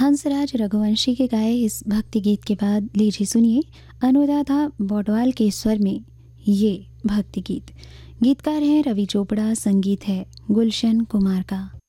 हंसराज रघुवंशी के गाए इस भक्ति गीत के बाद लीजिए सुनिए अनुराधा पौडवाल के स्वर में ये भक्ति गीत। गीतकार हैं रवि चोपड़ा, संगीत है गुलशन कुमार का।